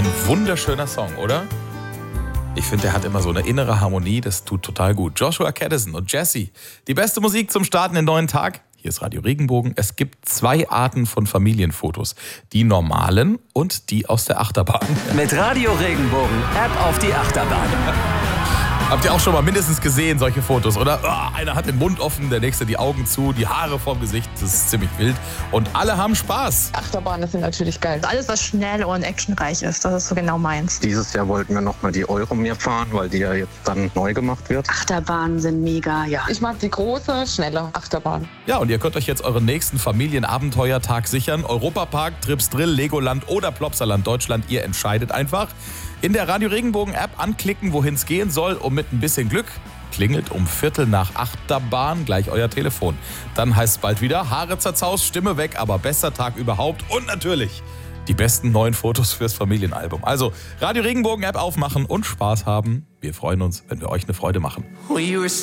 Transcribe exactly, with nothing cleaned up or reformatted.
ein wunderschöner Song, oder? Ich finde, der hat immer so eine innere Harmonie, das tut total gut. Joshua Caddison und Jessie, die beste Musik zum Starten in den neuen Tag. Hier ist Radio Regenbogen. Es gibt zwei Arten von Familienfotos. Die normalen und die aus der Achterbahn. Mit Radio Regenbogen, App auf die Achterbahn. Habt ihr auch schon mal mindestens gesehen, solche Fotos, oder? Oh, einer hat den Mund offen, der nächste die Augen zu, die Haare vorm Gesicht. Das ist ziemlich wild. Und alle haben Spaß. Achterbahnen sind natürlich geil. Alles, was schnell und actionreich ist, das ist so genau meins. Dieses Jahr wollten wir nochmal die Euromir fahren, weil die ja jetzt dann neu gemacht wird. Achterbahnen sind mega, ja. Ich mag die große, schnelle Achterbahn. Ja, und ihr könnt euch jetzt euren nächsten Familienabenteuertag sichern. Europapark, Trips Drill, Legoland oder Plopsaland Deutschland. Ihr entscheidet einfach. In der Radio Regenbogen App anklicken, wohin es gehen soll, und mit ein bisschen Glück klingelt um Viertel nach Achterbahn gleich euer Telefon. Dann heißt es bald wieder Haare zerzaust, Stimme weg, aber bester Tag überhaupt und natürlich die besten neuen Fotos fürs Familienalbum. Also Radio Regenbogen App aufmachen und Spaß haben. Wir freuen uns, wenn wir euch eine Freude machen.